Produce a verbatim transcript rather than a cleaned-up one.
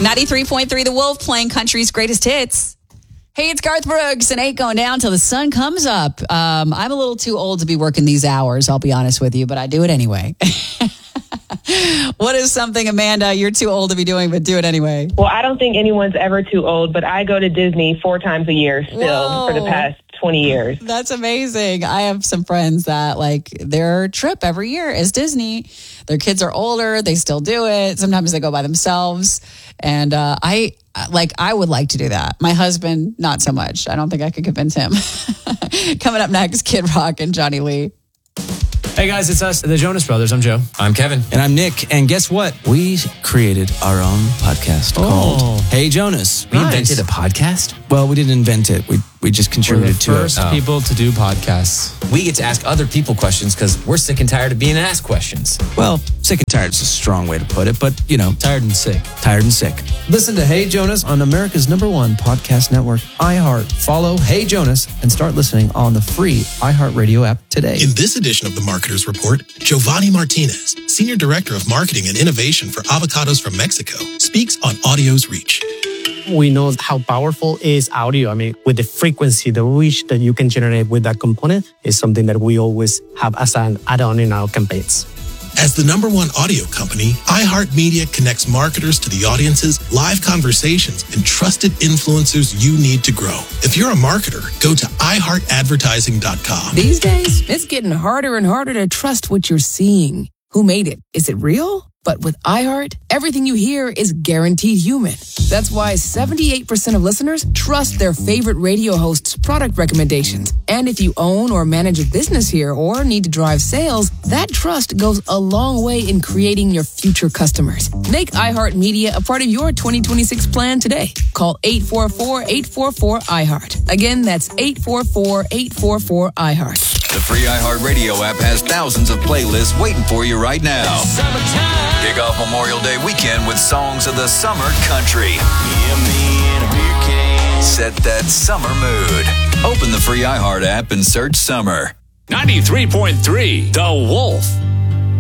ninety-three point three The Wolf, playing country's greatest hits. Hey, it's Garth Brooks, and eight going down till the sun comes up. Um, I'm a little too old to be working these hours, I'll be honest with you, but I do it anyway. What is something, Amanda, you're too old to be doing, but do it anyway? Well, I don't think anyone's ever too old, but I go to Disney four times a year still Whoa. for the past twenty years. That's amazing. I have some friends that, like, their trip every year is Disney. Their kids are older. They still do it. Sometimes they go by themselves. And uh, I, like, I would like to do that. My husband, not so much. I don't think I could convince him. Coming up next, Kid Rock and Johnny Lee. Hey guys, it's us, the Jonas Brothers. I'm Joe. I'm Kevin. And I'm Nick. And guess what? We created our own podcast Oh. called Hey Jonas. We Nice. invented a podcast. Well, we didn't invent it. We we just We're the contributed to first it. Oh. people to do podcasts. We get to ask other people questions because we're sick and tired of being asked questions. Well, sick and tired is a strong way to put it, but, you know, Tired and sick. tired and sick. Listen to Hey Jonas on America's number one podcast network, iHeart. Follow Hey Jonas and start listening on the free iHeartRadio app today. In this edition of the Marketer's Report, Giovanni Martinez, Senior Director of Marketing and Innovation for Avocados from Mexico, speaks on audio's reach. We know how powerful is audio. I mean, with the frequency, the reach that you can generate with that component is something that we always have as an add-on in our campaigns. As the number one audio company, iHeartMedia connects marketers to the audiences, live conversations, and trusted influencers you need to grow. If you're a marketer, go to i heart advertising dot com. These days, it's getting harder and harder to trust what you're seeing. Who made it? Is it real? But with iHeart, everything you hear is guaranteed human. That's why seventy-eight percent of listeners trust their favorite radio host's product recommendations. And if you own or manage a business here or need to drive sales, that trust goes a long way in creating your future customers. Make iHeartMedia a part of your twenty twenty-six plan today. Call eight four four, eight four four, iHeart. Again, that's eight four four, eight four four, iHeart. The free iHeartRadio app has thousands of playlists waiting for you right now. Kick off Memorial Day weekend with songs of the summer country. Set that summer mood. Open the free iHeart app and search summer. ninety-three point three The Wolf.